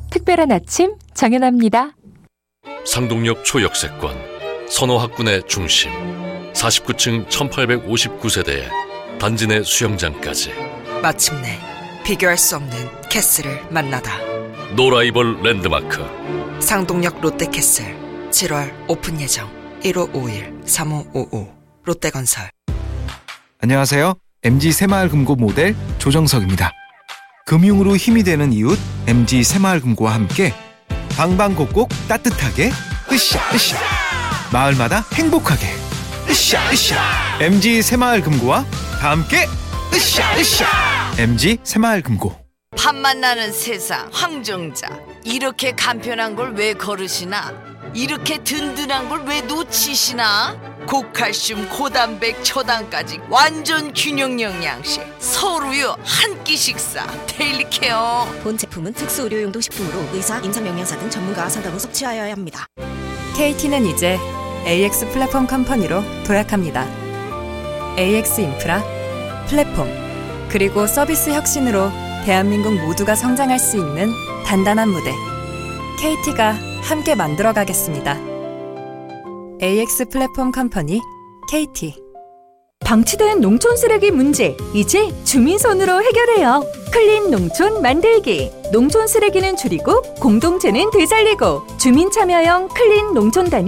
특별한 아침 정연아입니다. 상동역 초역세권, 선호학군의 중심, 49층 1859세대에 단지 내 수영장까지. 마침내 비교할 수 없는 캐슬을 만나다. 노라이벌 랜드마크 상동역 롯데캐슬 7월 오픈 예정. 1551-3555 롯데건설. 안녕하세요. MG 새마을금고 모델 조정석입니다. 금융으로 힘이 되는 이웃 MG 새마을금고와 함께 방방곡곡 따뜻하게 으쌰으쌰, 마을마다 행복하게 으쌰으쌰. MG 새마을금고와 다 함께 으쌰으쌰. MG 새마을금고. 밥만 나는 세상 황정자, 이렇게 간편한 걸 왜 거르시나? 이렇게 든든한 걸 왜 놓치시나? 고칼슘 고단백 초당까지 완전 균형 영양식 서울우유 한 끼 식사 데일리 케어. 본 제품은 특수 의료용도 식품으로 의사, 임상영양사 등 전문가와 상담 후 섭취하여야 합니다. KT는 이제 AX 플랫폼 컴퍼니로 도약합니다. AX 인프라, 플랫폼, 그리고 서비스 혁신으로 대한민국 모두가 성장할 수 있는 단단한 무대, KT가 함께 만들어가겠습니다. AX 플랫폼 컴퍼니 KT. 방치된 농촌 쓰레기 문제, 이제 주민손으로 해결해요. 클린 농촌 만들기. 농촌 쓰레기는 줄이고 공동체는 되살리고 주민 참여형 클린 농촌단위